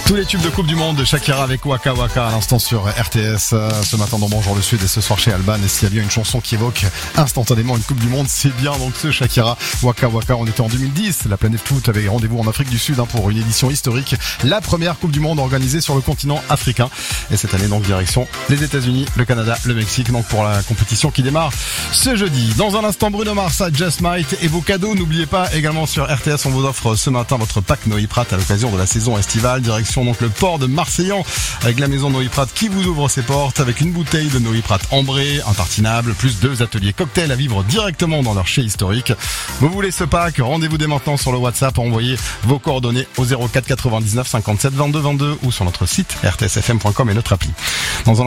Tous les tubes de Coupe du Monde de Shakira avec Waka Waka à l'instant sur RTS. Ce matin dans Bonjour le Sud et ce soir chez Alban. Et s'il y a bien une chanson qui évoque instantanément une Coupe du Monde, c'est bien donc ce Shakira Waka Waka. On était en 2010, la planète foot avait rendez-vous en Afrique du Sud pour une édition historique. La première Coupe du Monde organisée sur le continent africain. Et cette année donc direction les États-Unis, le Canada, le Mexique donc pour la compétition qui démarre ce jeudi. Dans un instant Bruno Mars, Just Might et vos cadeaux. N'oubliez pas également sur RTS, on vous offre ce matin votre pack Noé Prat à l'occasion de la saison estivale. Direction donc le port de Marseillan avec la maison Noé Prat qui vous ouvre ses portes avec une bouteille de Noé Prat ambrée, un tartinable, plus 2 ateliers cocktails à vivre directement dans leur chai historique. Vous voulez ce pack? Rendez-vous dès maintenant sur le WhatsApp, envoyez vos coordonnées au 04 99 57 22 22 ou sur notre site rtsfm.com et notre appli. Dans un